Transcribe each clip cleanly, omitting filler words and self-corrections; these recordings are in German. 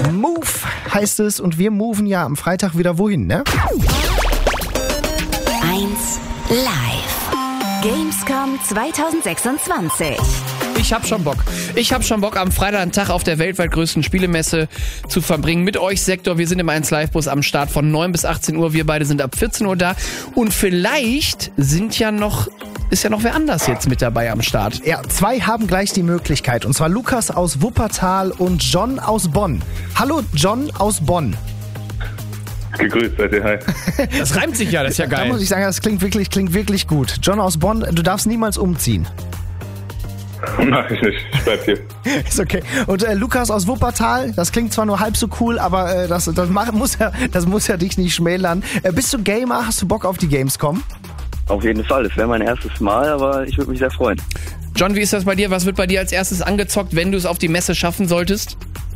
Move heißt es und wir moven ja am Freitag wieder wohin, ne? 1 Live. Gamescom 2026. Ich hab schon Bock. Ich hab schon Bock, am Freitag einen Tag auf der weltweit größten Spielemesse zu verbringen. Mit euch, Sektor. Wir sind im 1 Live-Bus am Start von 9 bis 18 Uhr. Wir beide sind ab 14 Uhr da. Und vielleicht ist ja noch wer anders jetzt mit dabei am Start. Ja, 2 haben gleich die Möglichkeit. Und zwar Lukas aus Wuppertal und John aus Bonn. Hallo, John aus Bonn. Gegrüßt seid ihr, hi. Das reimt sich ja, das ist ja Da geil. muss ich sagen, das klingt wirklich gut. John aus Bonn, du darfst niemals umziehen. Mach ich nicht, ich bleib hier. Ist okay. Und Lukas aus Wuppertal, das klingt zwar nur halb so cool, aber das muss ja dich nicht schmälern. Bist du Gamer? Hast du Bock auf die Gamescom? Auf jeden Fall, es wäre mein erstes Mal, aber ich würde mich sehr freuen. John, wie ist das bei dir? Was wird bei dir als erstes angezockt, wenn du es auf die Messe schaffen solltest?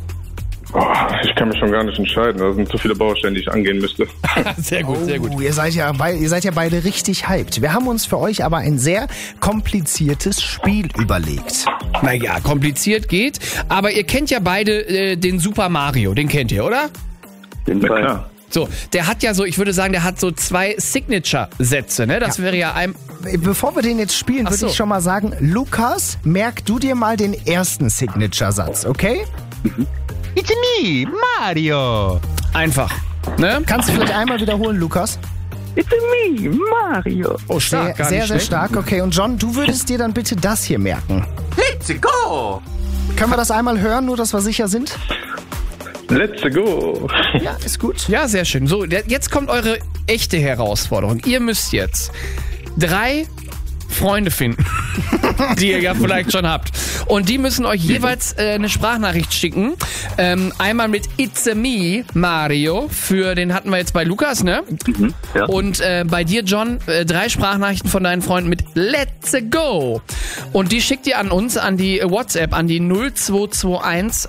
Ich kann mich schon gar nicht entscheiden, da sind zu viele Baustellen, die ich angehen müsste. Sehr gut, sehr gut. Ihr seid ja beide richtig hyped. Wir haben uns für euch aber ein sehr kompliziertes Spiel überlegt. Naja, kompliziert geht, aber ihr kennt ja beide den Super Mario, den kennt ihr, oder? Auf jeden Na Fall. klar. So, der hat ja so, ich würde sagen, der hat so 2 Signature-Sätze, ne? Das wäre ja Bevor wir den jetzt spielen, Ach würde so. ich schon mal sagen, Lukas, merk du dir mal den ersten Signature-Satz, okay? It's me, Mario. einfach, ne? Kannst du vielleicht einmal wiederholen, Lukas? It's me, Mario. Oh, stark, gar nicht Sehr schlecht. stark. Okay, und John, du würdest dir dann bitte das hier merken. Let's go. Können wir das einmal hören, nur dass wir sicher sind? Let's go! Ja, ist gut. Ja, sehr schön. So, jetzt kommt eure echte Herausforderung. Ihr müsst jetzt 3 Freunde finden, die ihr ja vielleicht schon habt. Und die müssen euch jeweils eine Sprachnachricht schicken. Einmal mit It's a me, Mario. Den hatten wir jetzt bei Lukas, ne? Ja. Und bei dir, John, 3 Sprachnachrichten von deinen Freunden mit Let's go. Und die schickt ihr an uns, an die WhatsApp, an die 0221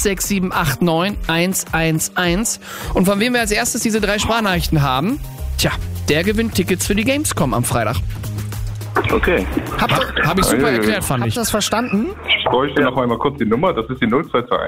56789 111. Und von wem wir als erstes diese 3 Sprachnachrichten haben, der gewinnt Tickets für die Gamescom am Freitag. Okay. Hab ich super erklärt, fand Habt ich. ihr das verstanden? Ich bräuchte noch einmal kurz die Nummer, das ist die 0221.